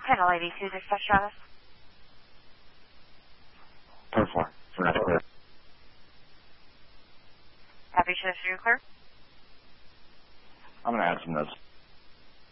Channel 82, dispatch Travis. Perfect. For now, clear. Happy shift, you're clear? I'm going to add some notes.